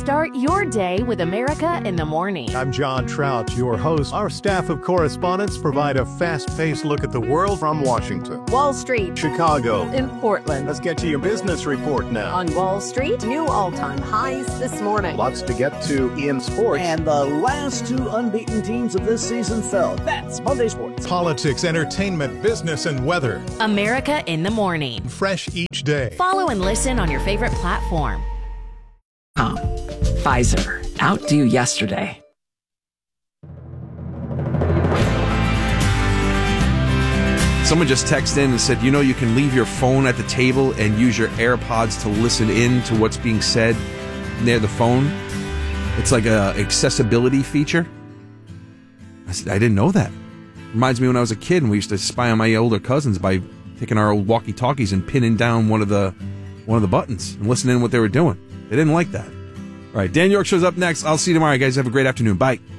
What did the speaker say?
Start your day with America in the Morning. I'm John Trout, your host. Our staff of correspondents provide a fast-paced look at the world from Washington, Wall Street, Chicago, in Portland. Let's get to your business report now. On Wall Street, new all-time highs this morning. Lots to get to in sports. And the last two unbeaten teams of this season fell. That's Monday Sports. Politics, entertainment, business, and weather. America in the Morning. Fresh each day. Follow and listen on your favorite platform. Pfizer, outdo yesterday. Someone just texted in and said, you know, you can leave your phone at the table and use your AirPods to listen in to what's being said near the phone. It's like a accessibility feature. I said, I didn't know that. Reminds me when I was a kid and we used to spy on my older cousins by taking our old walkie-talkies and pinning down one of the buttons and listening to what they were doing. They didn't like that. All right, Dan York shows up next. I'll see you tomorrow, guys. Have a great afternoon. Bye.